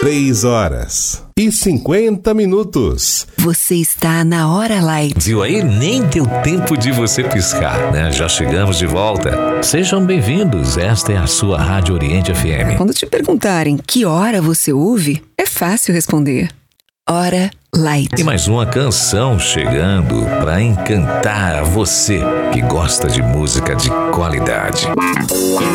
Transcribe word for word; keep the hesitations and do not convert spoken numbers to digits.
Três horas e cinquenta minutos. Você está na Hora Light. Viu aí? Nem deu tempo de você piscar, né? Já chegamos de volta. Sejam bem-vindos. Esta é a sua Rádio Oriente F M. Quando te perguntarem que hora você ouve, é fácil responder. Hora Light. E mais uma canção chegando para encantar você que gosta de música de qualidade.